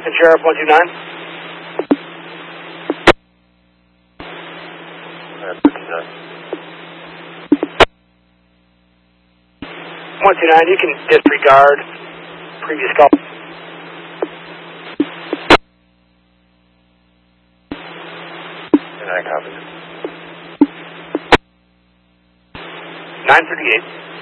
And Sheriff 129. 129, you can disregard previous call. And I copy. 938.